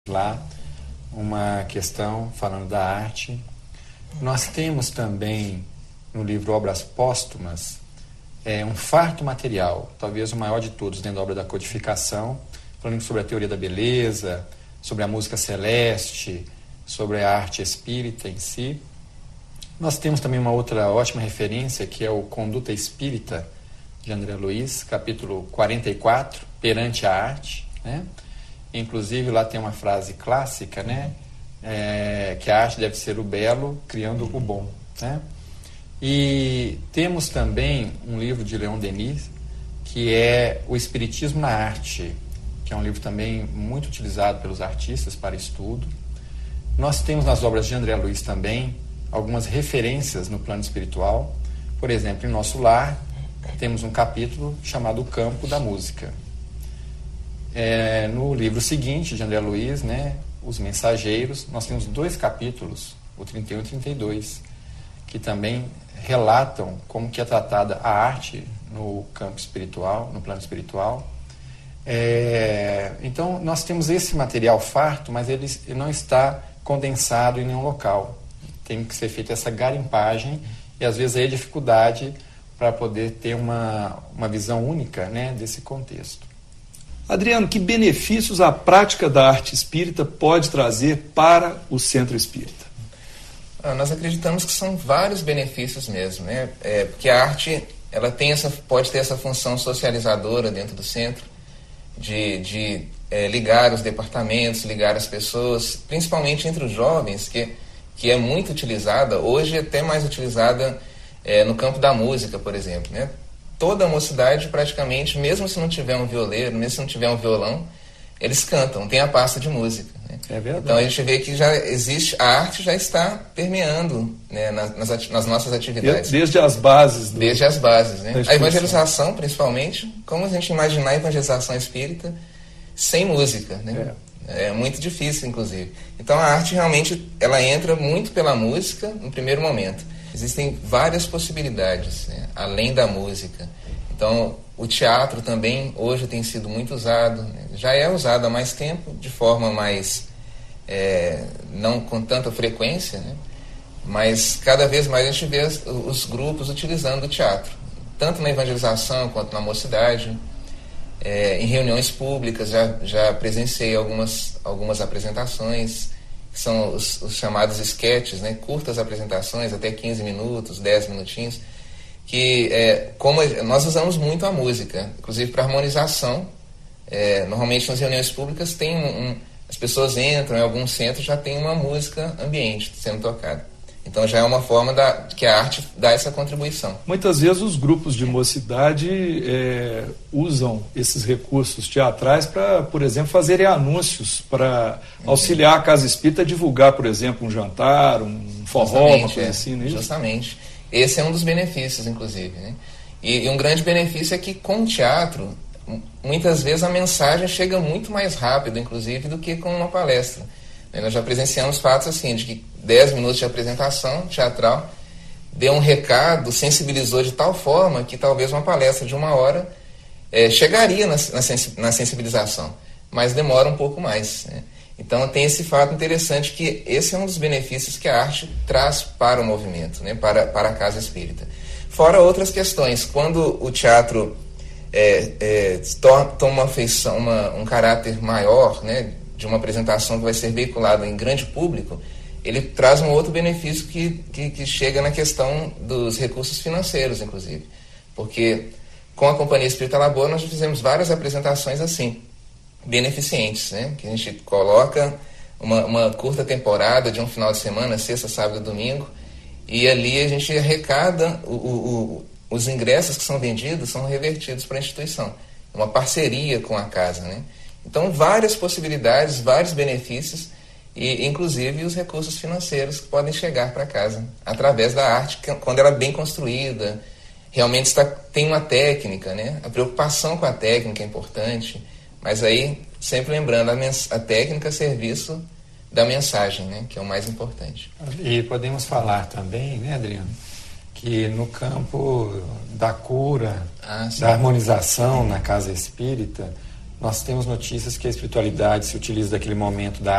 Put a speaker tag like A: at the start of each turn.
A: lá uma questão falando da arte. Nós temos também no livro Obras Póstumas um farto material, talvez o maior de todos dentro da obra da codificação, falando sobre a teoria da beleza, sobre a música celeste, sobre a arte espírita em si. Nós temos também uma outra ótima referência, que é o Conduta Espírita, de André Luiz, capítulo 44, Perante a Arte, né? Inclusive lá tem uma frase clássica, né? Que a arte deve ser o belo, criando o bom, né? E temos também um livro de Leon Denis, que é O Espiritismo na Arte, que é um livro também muito utilizado pelos artistas para estudo. Nós temos nas obras de André Luiz também algumas referências no plano espiritual. Por exemplo, em Nosso Lar, temos um capítulo chamado O Campo da Música. No livro seguinte, de André Luiz, né, Os Mensageiros, nós temos 2 capítulos, o 31 e 32, que também relatam como que é tratada a arte no campo espiritual, no plano espiritual. Então, nós temos esse material farto, mas ele não está condensado em nenhum local. Tem que ser feita essa garimpagem, e às vezes aí a dificuldade para poder ter uma visão única, né, desse contexto.
B: Adriano, que benefícios a prática da arte espírita pode trazer para o centro espírita?
C: Nós acreditamos que são vários benefícios mesmo, né? Porque a arte ela pode ter essa função socializadora dentro do centro, de ligar os departamentos, ligar as pessoas, principalmente entre os jovens, que é muito utilizada, hoje até mais utilizada no campo da música, por exemplo, né? Toda a mocidade, praticamente, mesmo se não tiver um violeiro, mesmo se não tiver um violão, eles cantam, tem a pasta de música, né?
A: É verdade.
C: Então a gente vê que já existe, a arte já está permeando, né, nas nossas atividades.
B: Desde as bases.
C: Desde as bases, né? A evangelização, principalmente, como a gente imaginar a evangelização espírita sem música, né? É muito difícil, inclusive. Então a arte realmente ela entra muito pela música no primeiro momento. Existem várias possibilidades, né, além da música. Então, o teatro também hoje tem sido muito usado, né? Já é usado há mais tempo, de forma mais... não com tanta frequência, né? Mas cada vez mais a gente vê os grupos utilizando o teatro, tanto na evangelização quanto na mocidade. Em reuniões públicas já presenciei algumas apresentações, que são os chamados esquetes, né? Curtas apresentações, até 15 minutos, 10 minutinhos, que como nós usamos muito a música, inclusive para harmonização. Normalmente nas reuniões públicas as pessoas entram, em alguns centros já tem uma música ambiente sendo tocada. Então já é uma forma que a arte dá essa contribuição.
B: Muitas vezes os grupos de mocidade usam esses recursos teatrais para, por exemplo, fazerem anúncios para auxiliar a Casa Espírita a divulgar, por exemplo, um jantar, um forró, uma coisa assim, não é isso?
C: Justamente. Esse é um dos benefícios, inclusive, né? E um grande benefício é que com o teatro, muitas vezes a mensagem chega muito mais rápido, inclusive, do que com uma palestra. Nós já presenciamos fatos assim, de que 10 minutos de apresentação teatral deu um recado, sensibilizou de tal forma que talvez uma palestra de 1 hora chegaria na sensibilização, mas demora um pouco mais, né? Então tem esse fato interessante que esse é um dos benefícios que a arte traz para o movimento, né? para a Casa Espírita. Fora outras questões, quando o teatro toma uma feição, um caráter maior, né, de uma apresentação que vai ser veiculada em grande público, ele traz um outro benefício que chega na questão dos recursos financeiros, inclusive. Porque com a Companhia Espírita Lagoa nós já fizemos várias apresentações assim, beneficentes, né? Que a gente coloca uma curta temporada de um final de semana, sexta, sábado e domingo, e ali a gente arrecada os ingressos que são vendidos, são revertidos para a instituição. Uma parceria com a casa, né? Então, várias possibilidades, vários benefícios, e inclusive os recursos financeiros que podem chegar para casa através da arte, quando ela é bem construída, realmente tem uma técnica, né? A preocupação com a técnica é importante, mas aí, sempre lembrando, a técnica a serviço da mensagem, né? Que é o mais importante.
A: E podemos falar também, né, Adriano, que no campo da cura, da harmonização na Casa Espírita, nós temos notícias que a espiritualidade se utiliza daquele momento da